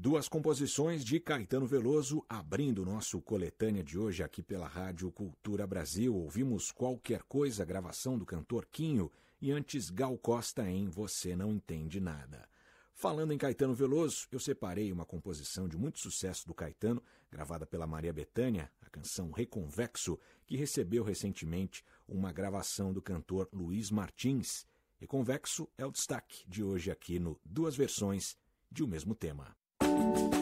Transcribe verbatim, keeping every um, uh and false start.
Duas composições de Caetano Veloso abrindo o nosso coletânea de hoje aqui pela Rádio Cultura Brasil. Ouvimos Qualquer Coisa, gravação do cantor Quinho, e antes Gal Costa em Você Não Entende Nada. Falando em Caetano Veloso, eu separei uma composição de muito sucesso do Caetano, gravada pela Maria Bethânia, a canção Reconvexo, que recebeu recentemente uma gravação do cantor Luiz Martins. Reconvexo é o destaque de hoje aqui no Duas Versões de o Mesmo Tema.